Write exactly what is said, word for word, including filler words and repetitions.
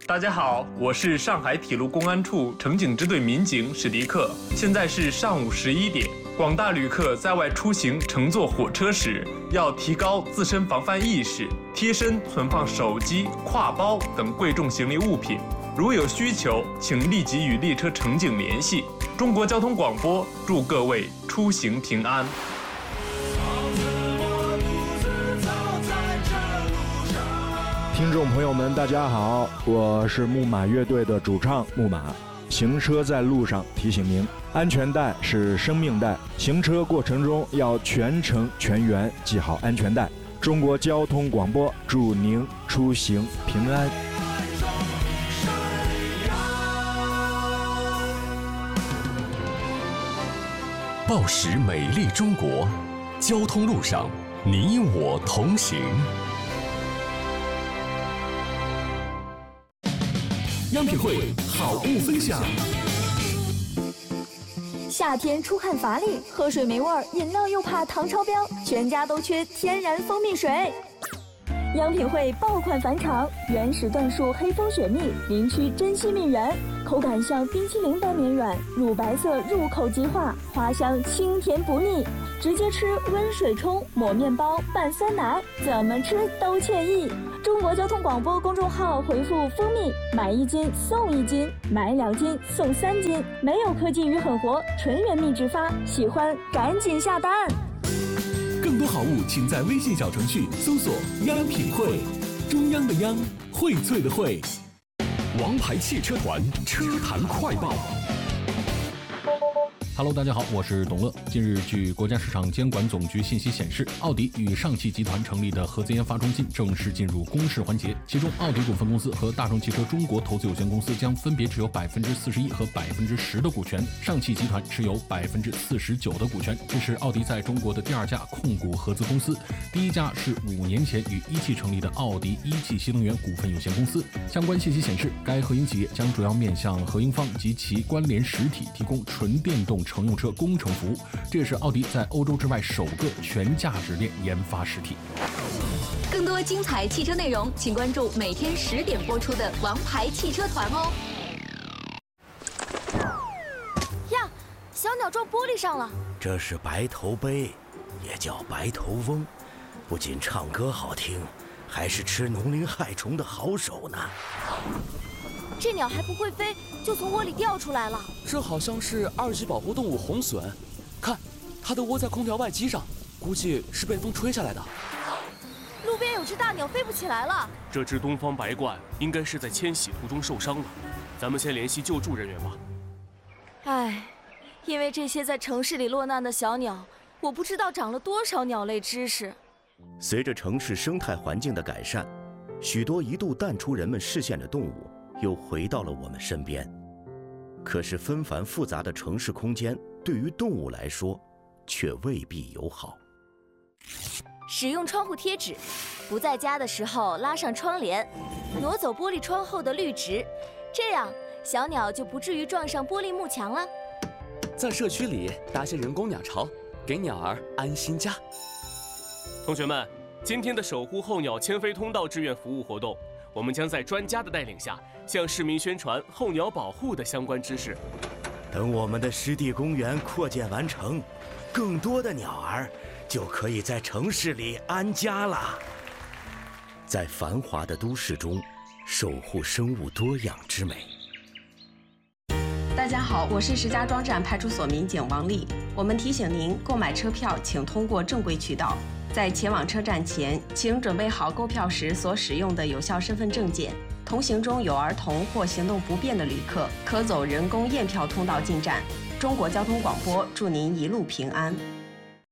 大家好，我是上海铁路公安处乘警支队民警史迪克。现在是上午十一点，广大旅客在外出行乘坐火车时，要提高自身防范意识，贴身存放手机、挎包等贵重行李物品。如有需求，请立即与列车乘警联系。中国交通广播祝各位出行平安。 听众朋友们，大家好，我是木马乐队的主唱木马。行车在路上，提醒您，安全带是生命带，行车过程中要全程全员系好安全带。中国交通广播祝您出行平安。 报时美丽中国，交通路上你我同行。央品汇好物分享。 夏天出汗乏力，喝水没味儿，饮料又怕糖超标，全家都缺天然蜂蜜水。央品汇爆款返场，原始椴树黑蜂雪蜜，林区珍稀蜜源，口感像冰淇淋般绵软，乳白色入口即化，花香清甜不腻，直接吃温水冲，抹面包拌酸奶，怎么吃都惬意。中国交通广播公众号回复蜂蜜，买一斤送一斤，买两斤送三斤，没有科技与狠活，纯原蜜直发，喜欢赶紧下单。 更多好物请在微信小程序搜索央品汇，中央的央，荟萃的荟。王牌汽车团车坛快报。 Hello， 大家好，我是董乐。近日，据国家市场监管总局信息显示，奥迪与上汽集团成立的合资研发中心正式进入公示环节。其中，奥迪股份公司和大众汽车中国投资有限公司将分别持有百分之四十一和百分之十的股权，上汽集团持有百分之四十九的股权。这是奥迪在中国的第二家控股合资公司，第一家是五年前与一汽成立的奥迪一汽新能源股份有限公司。相关信息显示，该合营企业将主要面向合营方及其关联实体提供纯电动乘用车工程服务，这也是奥迪在欧洲之外首个全价值链研发实体。 更多精彩汽车内容，请关注每天十点播出的《王牌汽车团》哦。 呀，小鸟撞玻璃上了。 这是白头鹎，也叫白头翁，不仅唱歌好听，还是吃农林害虫的好手呢。 这鸟还不会飞，就从窝里掉出来了。 这好像是二级保护动物红隼，看，它的窝在空调外机上，估计是被风吹下来的。 路边有只大鸟飞不起来了。 这只东方白鹳应该是在迁徙途中受伤了，咱们先联系救助人员吧。 唉，因为这些在城市里落难的小鸟，我不知道长了多少鸟类知识。 随着城市生态环境的改善，许多一度淡出人们视线的动物又回到了我们身边。可是纷繁复杂的城市空间对于动物来说却未必友好。 使用窗户贴纸，不在家的时候拉上窗帘，挪走玻璃窗后的绿植，这样小鸟就不至于撞上玻璃幕墙了。 在社区里搭些人工鸟巢，给鸟儿安心家。 同学们，今天的守护候鸟迁飞通道志愿服务活动，我们将在专家的带领下，向市民宣传候鸟保护的相关知识。 等我们的湿地公园扩建完成，更多的鸟儿就可以在城市里安家了。在繁华的都市中，守护生物多样之美。 大家好，我是石家庄站派出所民警王丽。我们提醒您，购买车票请通过正规渠道。在前往车站前，请准备好购票时所使用的有效身份证件。同行中有儿童或行动不便的旅客，可走人工验票通道进站。中国交通广播祝您一路平安。